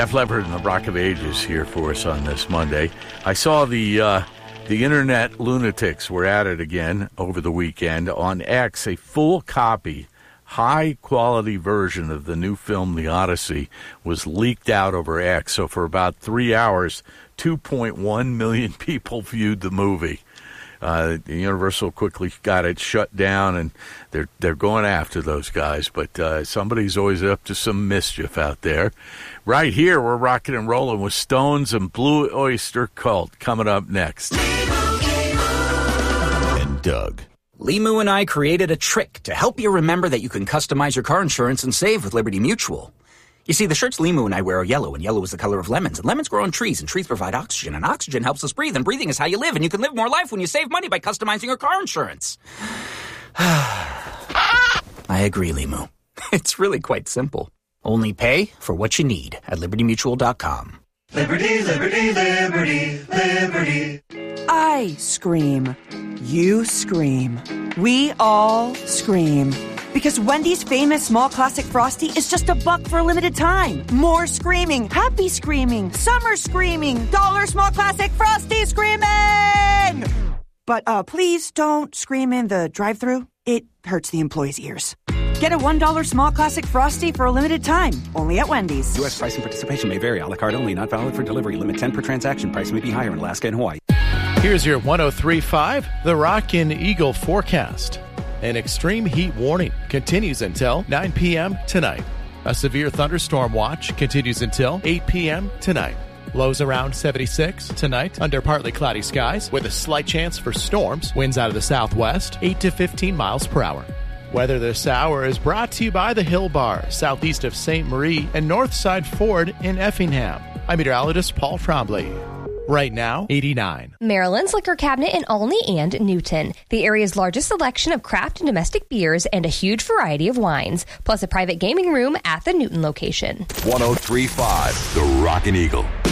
Def Leppard and the Rock of Ages here for us on this Monday. I saw the internet lunatics were at it again over the weekend on X. A full copy, high-quality version of the new film, The Odyssey, was leaked out over X. So for about 3 hours, 2.1 million people viewed the movie. Universal quickly got it shut down, and they're going after those guys. But somebody's always up to some mischief out there. Right here, we're rocking and rolling with Stones and Blue Oyster Cult coming up next. And Doug. Limu and I created a trick to help you remember that you can customize your car insurance and save with Liberty Mutual. You see, the shirts Limu and I wear are yellow, and yellow is the color of lemons, and lemons grow on trees, and trees provide oxygen, and oxygen helps us breathe, and breathing is how you live, and you can live more life when you save money by customizing your car insurance. I agree, Limu. It's really quite simple. Only pay for what you need at LibertyMutual.com. Liberty, liberty, liberty, liberty. I scream. You scream. We all scream. Because Wendy's famous small classic Frosty is just $1 for a limited time. More screaming, happy screaming, summer screaming, dollar small classic Frosty screaming! But please don't scream in the drive-thru. It hurts the employees' ears. Get a $1 small classic Frosty for a limited time, only at Wendy's. U.S. price and participation may vary. A la carte only, not valid for delivery. Limit 10 per transaction. Price may be higher in Alaska and Hawaii. Here's your 103.5, the Rockin' Eagle forecast. An extreme heat warning continues until 9 p.m. tonight. A severe thunderstorm watch continues until 8 p.m. tonight. Lows around 76 tonight under partly cloudy skies with a slight chance for storms. Winds out of the southwest, 8 to 15 miles per hour. Weather this hour is brought to you by the Hill Bar, southeast of St. Marie and Northside Ford in Effingham. I'm meteorologist Paul Trombley. Right now, 89. Maryland's Liquor Cabinet in Olney and Newton. The area's largest selection of craft and domestic beers and a huge variety of wines, plus a private gaming room at the Newton location. 103.5, the Rockin' Eagle.